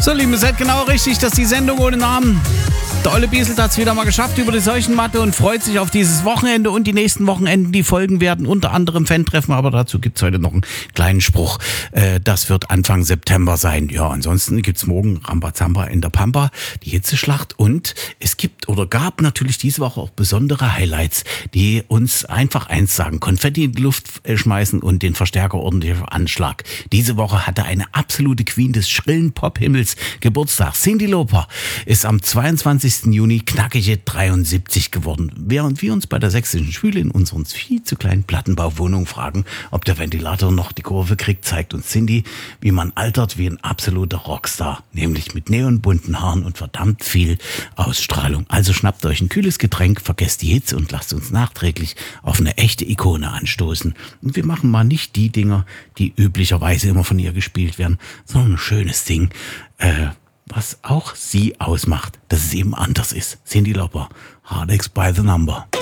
So, Lieben, seid genau richtig, dass die Sendung ohne Namen. Der Olle Bieselt hat es wieder mal geschafft über die Seuchenmatte und freut sich auf dieses Wochenende und die nächsten Wochenenden. Die Folgen werden unter anderem Fan-Treffen, aber dazu gibt es heute noch einen kleinen Spruch. Das wird Anfang September sein. Ja, ansonsten gibt es morgen Rambazamba in der Pampa, die Hitzeschlacht, und es gibt oder gab natürlich diese Woche auch besondere Highlights, die uns einfach eins sagen: Konfetti in die Luft schmeißen und den Verstärker ordentlich auf Anschlag. Diese Woche hatte eine absolute Queen des schrillen Pop-Himmels Geburtstag. Cyndi Lauper ist am 22. Juni knackige 73 geworden, während wir uns bei der Sächsischen Schule in unseren viel zu kleinen Plattenbauwohnungen fragen, ob der Ventilator noch die Kurve kriegt, zeigt uns Cyndi, wie man altert wie ein absoluter Rockstar, nämlich mit neonbunten Haaren und verdammt viel Ausstrahlung. Also schnappt euch ein kühles Getränk, vergesst die Hitze und lasst uns nachträglich auf eine echte Ikone anstoßen. Und wir machen mal nicht die Dinger, die üblicherweise immer von ihr gespielt werden, sondern ein schönes Ding, was auch sie ausmacht, dass es eben anders ist. Cyndi Lauper, Heartaches by the Number.